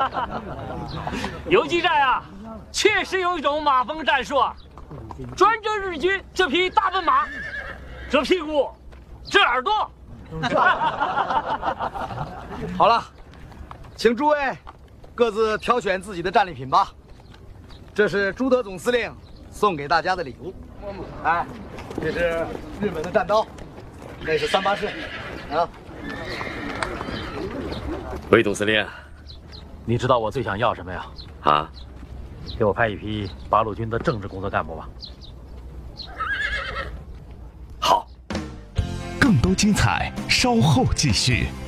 游击战啊，确实有一种马蜂战术啊，专征日军这匹大奔马，这屁股，这耳朵。 好了，请诸位各自挑选自己的战利品吧。这是朱德总司令送给大家的礼物。哎，这是日本的战刀，那是384啊。 魏总司令， 你知道我最想要什么呀？ 啊， 给我派一批八路军的政治工作干部吧。 好。 更多精彩，稍后继续。